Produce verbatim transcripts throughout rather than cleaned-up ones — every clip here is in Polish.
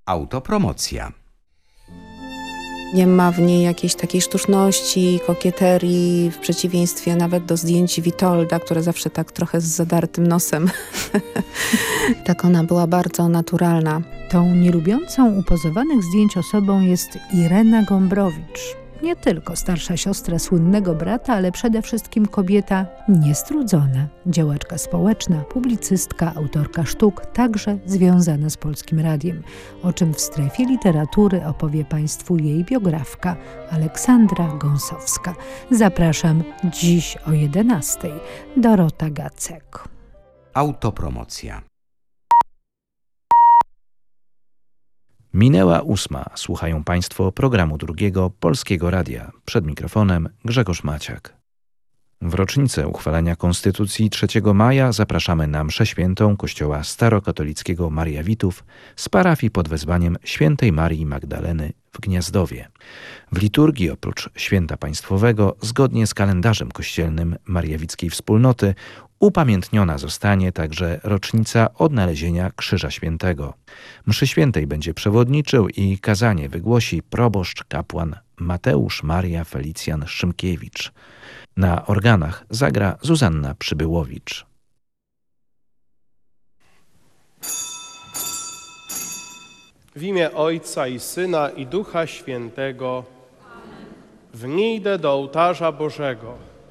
Autopromocja. Nie ma w niej jakiejś takiej sztuczności, kokieterii, w przeciwieństwie nawet do zdjęć Witolda, które zawsze tak trochę z zadartym nosem. Tak ona była bardzo naturalna. Tą nielubiącą upozowanych zdjęć osobą jest Irena Gombrowicz. Nie tylko starsza siostra słynnego brata, ale przede wszystkim kobieta niestrudzona. Działaczka społeczna, publicystka, autorka sztuk, także związana z Polskim Radiem. O czym w strefie literatury opowie Państwu jej biografka Aleksandra Gąsowska. Zapraszam dziś o jedenastej. Dorota Gacek. Autopromocja. Minęła ósma. Słuchają Państwo programu drugiego Polskiego Radia. Przed mikrofonem Grzegorz Maciak. W rocznicę uchwalenia Konstytucji trzeciego maja zapraszamy na mszę świętą Kościoła Starokatolickiego Maria Witów z parafii pod wezwaniem Świętej Marii Magdaleny w Gniazdowie. W liturgii oprócz święta państwowego, zgodnie z kalendarzem kościelnym Mariawickiej Wspólnoty, upamiętniona zostanie także rocznica odnalezienia Krzyża Świętego. Mszy świętej będzie przewodniczył i kazanie wygłosi proboszcz kapłan Mateusz Maria Felicjan Szymkiewicz. Na organach zagra Zuzanna Przybyłowicz. W imię Ojca i Syna i Ducha Świętego. Amen. Wnijdę do ołtarza Bożego.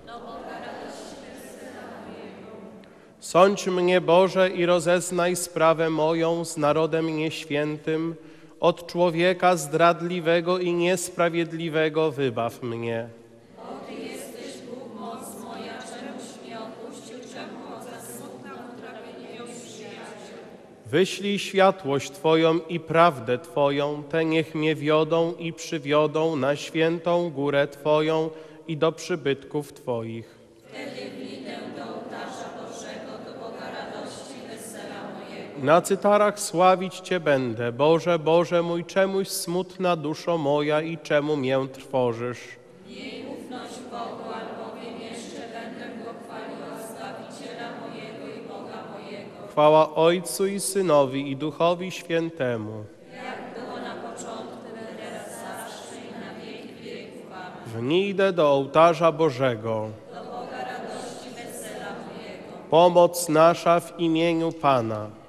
Sądź mnie, Boże, i rozeznaj sprawę moją z narodem nieświętym. Od człowieka zdradliwego i niesprawiedliwego wybaw mnie. Bo Ty jesteś Bóg, moc moja, czemuś mnie opuścił, czemu za smutna utrapienie już przyjaciół. Wyślij światłość Twoją i prawdę Twoją, te niech mnie wiodą i przywiodą na świętą górę Twoją i do przybytków Twoich. Wtedy wlinę do ołtarza Bożego, do Boga radości, wesela mojego. Na cytarach sławić Cię będę, Boże, Boże mój, czemuś smutna duszo moja i czemu mię trwożysz? Miej ufność w Bogu, albowiem jeszcze będę Go chwaliła, Zbawiciela mojego i Boga mojego. Chwała Ojcu i Synowi i Duchowi Świętemu. Jak było na początku, teraz zawsze i na wieki wieków. Amen. Wnijdę do ołtarza Bożego. Do Boga radości, wesela mojego. Pomoc nasza w imieniu Pana.